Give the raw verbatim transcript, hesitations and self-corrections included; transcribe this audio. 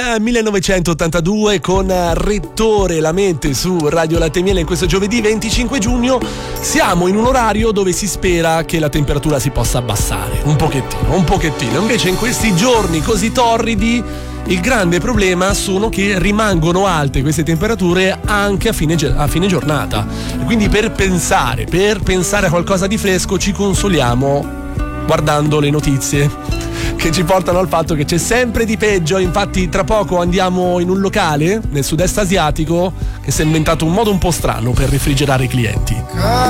millenovecentottantadue con Rettore la mente su Radio Latte Miele in questo giovedì venticinque giugno. Siamo in un orario dove si spera che la temperatura si possa abbassare un pochettino, un pochettino. Invece in questi giorni così torridi il grande problema sono che rimangono alte queste temperature anche a fine, a fine giornata. Quindi per pensare, per pensare a qualcosa di fresco ci consoliamo guardando le notizie che ci portano al fatto che c'è sempre di peggio. Infatti tra poco andiamo in un locale nel sud-est asiatico che si è inventato un modo un po' strano per refrigerare i clienti.